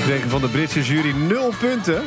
Kregen van de Britse jury 0 punten.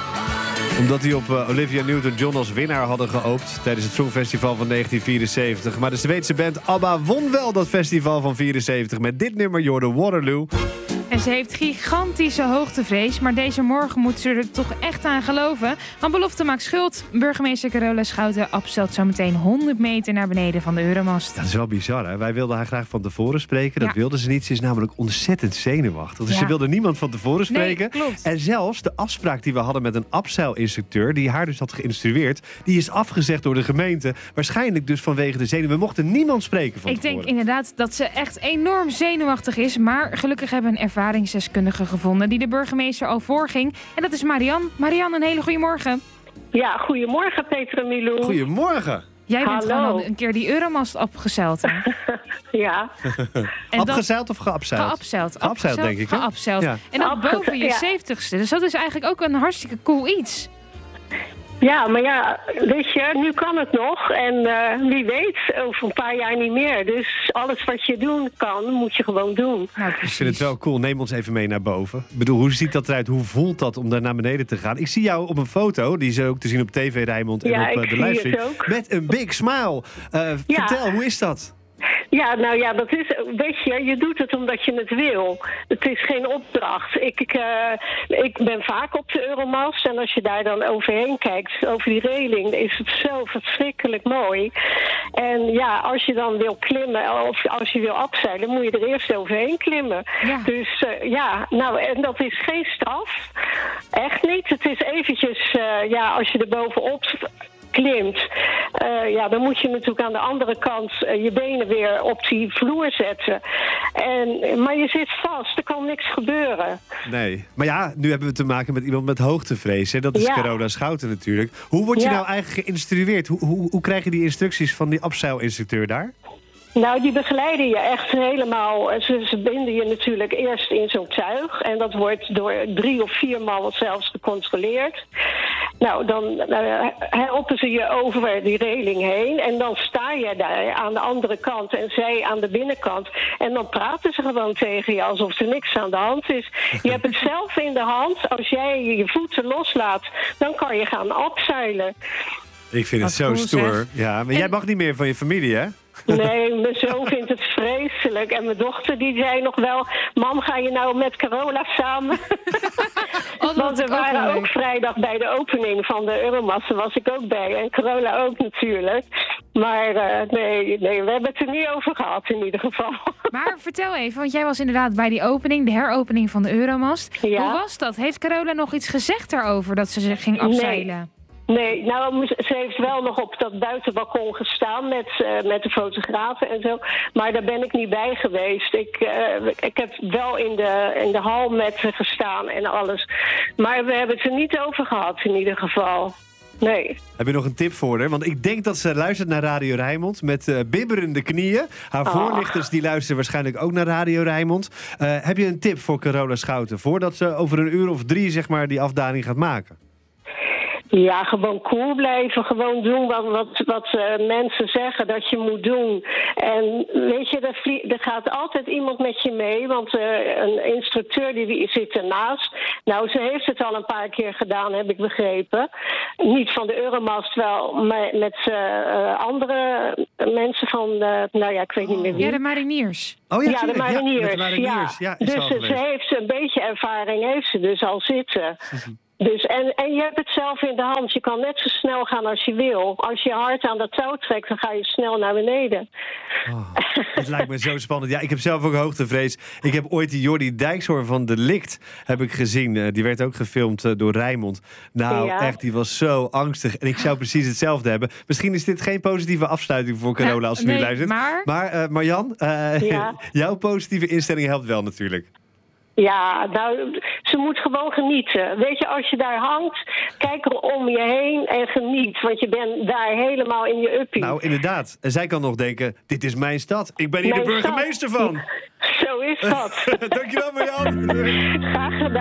Omdat die op Olivia Newton-John als winnaar hadden geoopt tijdens het Songfestival van 1974. Maar de Zweedse band ABBA won wel dat festival van 74 met dit nummer, You're the Waterloo. En ze heeft gigantische hoogtevrees, maar deze morgen moet ze er toch echt aan geloven. Want belofte maakt schuld. Burgemeester Carola Schouten abstelt zo meteen 100 meter naar beneden van de Euromast. Dat is wel bizar, hè? Wij wilden haar graag van tevoren spreken. Dat Ja. wilde ze niet. Ze is namelijk ontzettend zenuwachtig. Dus Ja. ze wilde niemand van tevoren spreken. Nee, klopt. En zelfs de afspraak die we hadden met een abseilinstructeur, die haar dus had geïnstrueerd, die is afgezegd door de gemeente. Waarschijnlijk dus vanwege de zenuwen. We mochten niemand spreken van Ik tevoren. denk inderdaad dat ze echt enorm zenuwachtig is. Maar gelukkig hebben we een ervaringsdeskundige gevonden die de burgemeester al voorging. En dat is Marianne. Marianne, een hele goede morgen. Ja, goedemorgen Peter en Milou. Goedemorgen. Jij bent Hallo. gewoon al een keer die Euromast opgezeild. Hè? Ja, En dat- Abgezeild of geabseild? Geabseild. Geabseild, denk ik, hè? Geabseild. Ja. En dat Abgezeild, boven je ja. 70ste. Dus dat is eigenlijk ook een hartstikke cool iets. ja, maar ja, weet je, nu kan het nog. En wie weet, over een paar jaar niet meer. Dus alles wat je doen kan, moet je gewoon doen. Nou, Ik precies. vind het wel cool. Neem ons even mee naar boven. Ik bedoel, hoe ziet dat eruit? Hoe voelt dat om daar naar beneden te gaan? Ik zie jou op een foto, die is ook te zien op TV Rijnmond en Ja, op ik de zie livestream. het ook. Met een big smile. Ja. Vertel, hoe is dat? Ja, nou ja, dat is, weet je doet het omdat je het wil. Het is geen opdracht. Ik ben vaak op de Euromast en als je daar dan overheen kijkt, over die reling, dan is het zo verschrikkelijk mooi. En ja, als je dan wil klimmen of als je wil abseilen, moet je er eerst overheen klimmen. Ja. Dus ja, nou, en dat is geen straf. Echt niet. Het is eventjes, als je er bovenop klimt, ja, dan moet je natuurlijk aan de andere kant je benen weer op die vloer zetten. Maar je zit vast, er kan niks gebeuren. Nee. Maar ja, nu hebben we te maken met iemand met hoogtevrees. Hè? Dat is Ja. Carola Schouten natuurlijk. Hoe word je Ja. nou eigenlijk geïnstrueerd? Hoe krijg je die instructies van die abseilinstructeur daar? Nou, die begeleiden je echt helemaal. Ze binden je natuurlijk eerst in zo'n tuig. En dat wordt door 3 of 4 man zelfs gecontroleerd. Nou, dan helpen ze je over die reling heen. En dan sta je daar aan de andere kant en zij aan de binnenkant. En dan praten ze gewoon tegen je alsof er niks aan de hand is. Je hebt het zelf in de hand. Als jij je voeten loslaat, dan kan je gaan abseilen. Ik vind Wat het zo cool, stoer. zeg. Ja, maar jij mag niet meer van je familie, hè? Nee, mijn zoon vindt het vreselijk. En mijn dochter die zei nog wel, mam, ga je nou met Carola samen? dat Want is we ook wel waren leuk. ook vrijdag bij de opening van de Euromast. Daar was ik ook bij. En Carola ook natuurlijk. Maar nee, we hebben het er niet over gehad in ieder geval. Maar vertel even, want jij was inderdaad bij die opening, de heropening van de Euromast. Ja. Hoe was dat? Heeft Carola nog iets gezegd daarover dat ze zich ging abseilen? Nee, nou, ze heeft wel nog op dat buitenbalkon gestaan met de fotografen en zo. Maar daar ben ik niet bij geweest. Ik heb wel in de hal met ze gestaan en alles. Maar we hebben het er niet over gehad in ieder geval. Nee. Heb je nog een tip voor haar? Want ik denk dat ze luistert naar Radio Rijnmond met bibberende knieën. Haar voorlichters die luisteren waarschijnlijk ook naar Radio Rijnmond. Heb je een tip voor Carola Schouten voordat ze over een uur of 3 zeg maar die afdaling gaat maken? Ja, gewoon cool blijven. Gewoon doen wat mensen zeggen dat je moet doen. En weet je, er gaat altijd iemand met je mee. Want een instructeur die zit ernaast. Nou, ze heeft het al een paar keer gedaan, heb ik begrepen. Niet van de Euromast wel, maar met andere mensen van, ik weet niet meer wie. Ja, de mariniers. Oh Ja, de tuurlijk. mariniers. met de mariniers. Ja, is Dus al ze geweest. heeft een beetje ervaring, heeft ze dus al zitten. Dus, en je hebt het zelf in de hand. Je kan net zo snel gaan als je wil. Als je hard aan dat touw trekt, dan ga je snel naar beneden. Het lijkt me zo spannend. Ja, ik heb zelf ook hoogtevrees. Ik heb ooit die Jordi Dijkshoorn van De Licht heb ik gezien. Die werd ook gefilmd door Rijnmond. Nou, Ja. echt, die was zo angstig. En ik zou precies hetzelfde hebben. Misschien is dit geen positieve afsluiting voor Carola als ze nu Nee, luistert. maar- Marjan, Ja. jouw positieve instelling helpt wel natuurlijk. Ja, nou, ze moet gewoon genieten. Weet je, als je daar hangt, kijk er om je heen en geniet. Want je bent daar helemaal in je uppie. Nou, inderdaad. En zij kan nog denken, dit is mijn stad. Ik ben hier Mijn de burgemeester stad. van. Zo is dat. Dankjewel, Marjan. Graag gedaan.